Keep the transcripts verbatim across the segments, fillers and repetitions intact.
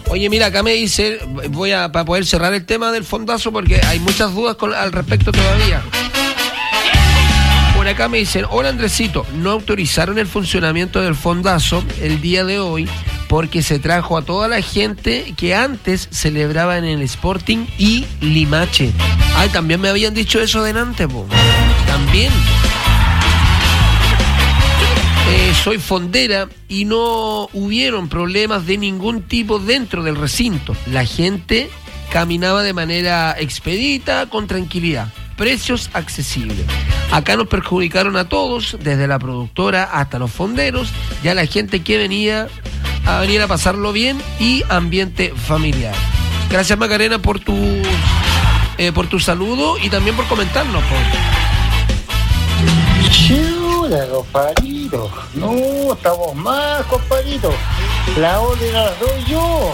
Oye, mira, acá me dice, voy a para poder cerrar el tema del fondazo porque hay muchas dudas con, al respecto todavía. Por acá me dicen, hola Andresito, no autorizaron el funcionamiento del fondazo el día de hoy porque se trajo a toda la gente que antes celebraba en el Sporting y Limache. Ay, también me habían dicho eso delante, po. También. Eh, soy fondera y no hubieron problemas de ningún tipo dentro del recinto. La gente caminaba de manera expedita, con tranquilidad. Precios accesibles. Acá nos perjudicaron a todos, desde la productora hasta los fonderos, ya la gente que venía a venir a pasarlo bien y ambiente familiar. Gracias Macarena por tu eh, por tu saludo y también por comentarnos. Chula, compadrito. No, estamos más, compadrito. La orden la doy yo.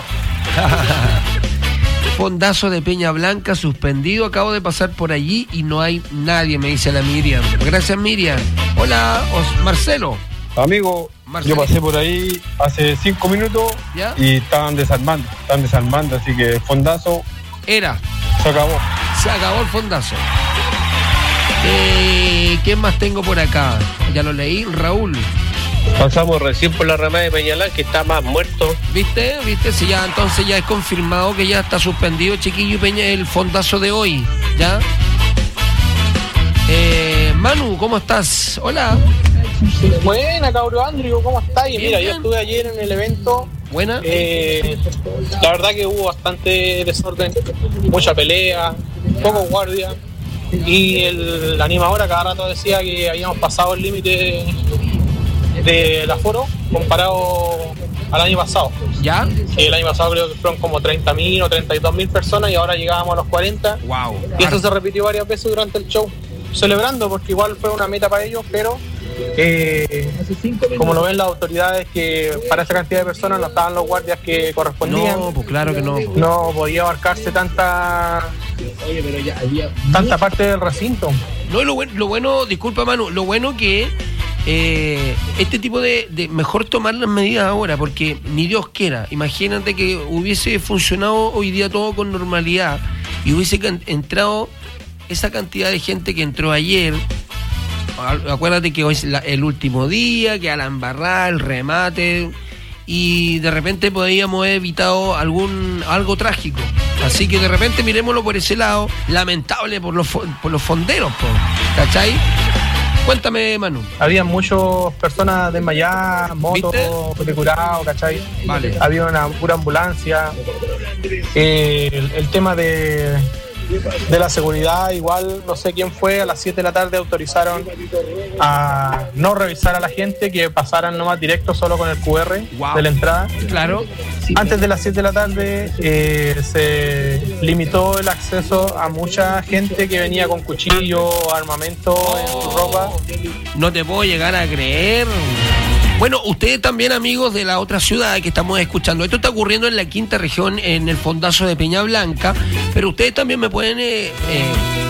Fondazo de Peña Blanca suspendido, acabo de pasar por allí y no hay nadie, me dice la Miriam. Gracias Miriam. Hola, Os Marcelo. Amigo, Marcelo. Yo pasé por ahí hace cinco minutos. ¿Ya? Y estaban desarmando, estaban desarmando, así que el fondazo era. Se acabó. Se acabó el fondazo. Eh, ¿Qué más tengo por acá? Ya lo leí, Raúl. Pasamos recién por la ramada de Peñalán, que está más muerto. ¿Viste? ¿Viste? Si ya, entonces ya es confirmado que ya está suspendido, chiquillo y Peña, el fondazo de hoy. ¿Ya? Eh, Manu, ¿cómo estás? Hola. Buena, cabrón Andrew, ¿cómo estás? Y mira, bien. Yo estuve ayer en el evento. Buena. Eh, la verdad que hubo bastante desorden, mucha pelea, poco guardia. Y el animador a cada rato decía que habíamos pasado el límite del aforo comparado al año pasado. ¿Ya? El año pasado creo que fueron como treinta mil o treinta y dos mil personas y ahora llegábamos a los cuarenta. Wow. Y eso se repitió varias veces durante el show, celebrando porque igual fue una meta para ellos, pero eh, como lo ven las autoridades, que para esa cantidad de personas no estaban los guardias que correspondían. No, pues claro que no. Pues. No podía abarcarse tanta Oye, pero ya había tanta parte del recinto. No, lo bueno, lo bueno, disculpa Manu, lo bueno que eh, este tipo de, de mejor tomar las medidas ahora, porque ni Dios quiera, imagínate que hubiese funcionado hoy día todo con normalidad y hubiese entrado esa cantidad de gente que entró ayer. Acuérdate que hoy es la, el último día, que a la embarrada, el remate, y de repente podríamos haber evitado algún algo trágico. Así que de repente miremoslo por ese lado, lamentable por los por los fonderos, po, ¿cachai? Cuéntame, Manu. Había muchas personas desmayadas, motos de curado, ¿cachai? Vale. Había una pura ambulancia. Eh, el, el tema de de la seguridad, igual no sé quién fue, a las siete de la tarde autorizaron a no revisar a la gente, que pasaran nomás directo solo con el cu erre wow. de la entrada. Claro. Antes de las siete de la tarde eh, se limitó el acceso a mucha gente que venía con cuchillo, armamento oh, en su ropa. No te puedo llegar a creer. Bueno, ustedes también, amigos de la otra ciudad que estamos escuchando, esto está ocurriendo en la quinta región, en el fondazo de Peña Blanca, pero ustedes también me pueden... Eh, eh,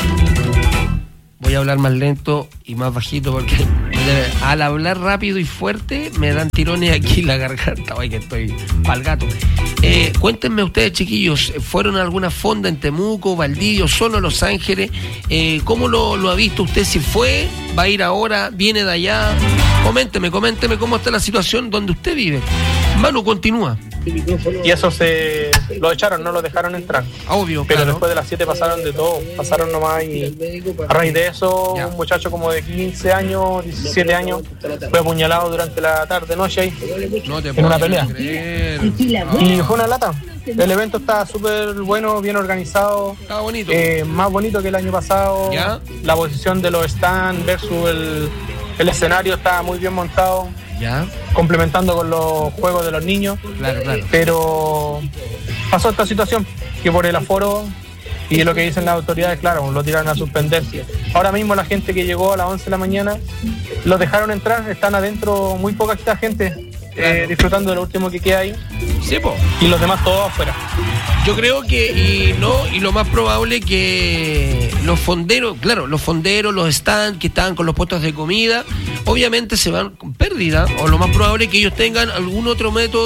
voy a hablar más lento y más bajito porque al hablar rápido y fuerte me dan tirones aquí en la garganta. Ay, que estoy pa'l gato. Eh, cuéntenme ustedes, chiquillos, ¿fueron a alguna fonda en Temuco, Valdivia, solo Los Ángeles? Eh, ¿Cómo lo, lo ha visto usted? Si fue, va a ir ahora, viene de allá. Coménteme, coménteme cómo está la situación donde usted vive. Manu, continúa. Y eso se lo echaron, no lo dejaron entrar. Obvio, pero claro. Después de las siete pasaron de todo, pasaron nomás y a raíz de eso ya. Un muchacho como de quince años, diecisiete años fue apuñalado durante la tarde noche ahí no te en una pelea creer. Y fue una lata. El evento está súper bueno, bien organizado. Está bonito. Eh, más bonito que el año pasado. ¿Ya? La posición de los stands versus el, el escenario está muy bien montado. Ya. Complementando con los juegos de los niños. Claro, claro. Pero pasó esta situación que por el aforo y lo que dicen las autoridades, claro, lo tiraron a suspender. Ahora mismo la gente que llegó a las once de la mañana los dejaron entrar, están adentro muy poca gente claro. eh, disfrutando de lo último que queda ahí. Sí, po. Y los demás todos afuera. Yo creo que, y no, y lo más probable que los fonderos, claro, los fonderos, los stands que estaban con los puestos de comida, obviamente se van con pérdida, o lo más probable es que ellos tengan algún otro método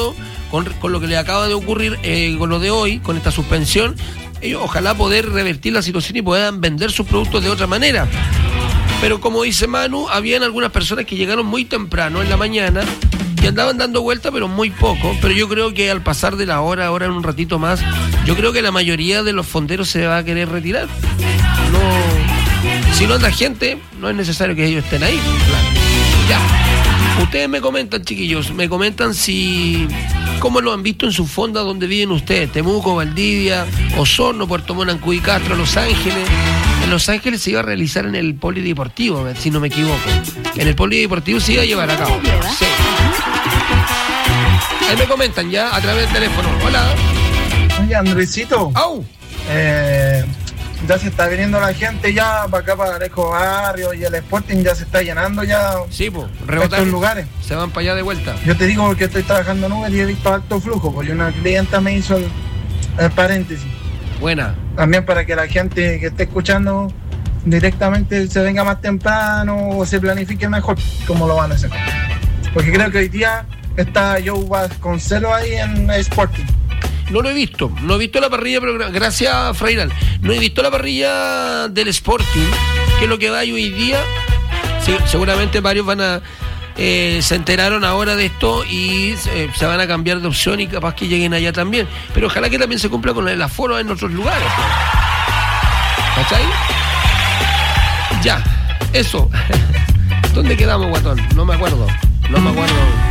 con, con lo que le acaba de ocurrir, eh, con lo de hoy, con esta suspensión, ellos ojalá poder revertir la situación y puedan vender sus productos de otra manera. Pero como dice Manu, habían algunas personas que llegaron muy temprano en la mañana y andaban dando vuelta, pero muy poco. Pero yo creo que al pasar de la hora, ahora en un ratito más, yo creo que la mayoría de los fonderos se va a querer retirar. No, si no anda gente, no es necesario que ellos estén ahí. Claro. Ya. Ustedes me comentan, chiquillos, me comentan si cómo lo han visto en sus fondas donde viven ustedes, Temuco, Valdivia, Osorno, Puerto Montt, Ancud y Castro, Los Ángeles. En Los Ángeles se iba a realizar en el Polideportivo, si no me equivoco. En el Polideportivo se iba a llevar a cabo. Sí. Ahí me comentan ya a través del teléfono. Hola. Oye, Andresito. ¡Au! Eh, ya se está viniendo la gente ya para acá, para Areco Barrio, y el Sporting ya se está llenando ya. Sí, pues, rebotar. Estos lugares. Se van para allá de vuelta. Yo te digo porque estoy trabajando en Uber y he visto alto flujo, porque una clienta me hizo el, el paréntesis. Buena. También para que la gente que esté escuchando directamente se venga más temprano o se planifique mejor cómo lo van a hacer. Porque creo que hoy día está Joe Vasconcelos ahí en Sporting. No lo he visto, no he visto la parrilla, pero gracias, Frairal. No he visto la parrilla del Sporting, que es lo que va hoy día. Sí, seguramente varios van a eh, se enteraron ahora de esto y eh, se van a cambiar de opción y capaz que lleguen allá también. Pero ojalá que también se cumpla con el aforo en otros lugares. ¿Cachai? Ya, eso. ¿Dónde quedamos, guatón? No me acuerdo, no me acuerdo.